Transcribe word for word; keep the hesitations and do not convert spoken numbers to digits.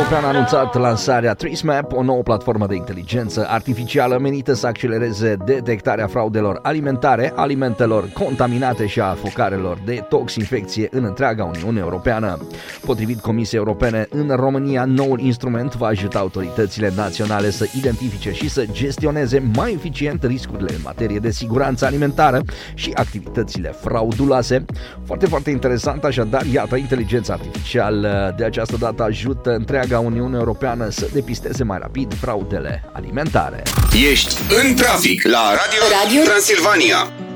European a anunțat lansarea TraceMap, o nouă platformă de inteligență artificială menită să accelereze detectarea fraudelor alimentare, alimentelor contaminate și a focarelor de toxinfecție în întreaga Uniune Europeană. Potrivit Comisiei Europene, în România, noul instrument va ajuta autoritățile naționale să identifice și să gestioneze mai eficient riscurile în materie de siguranță alimentară și activitățile frauduloase. Foarte, foarte interesant, așadar, iată, inteligența artificială de această dată ajută întreaga Uniune Europeană să depisteze mai rapid fraudele alimentare. Ești în trafic la Radio, Radio Transilvania.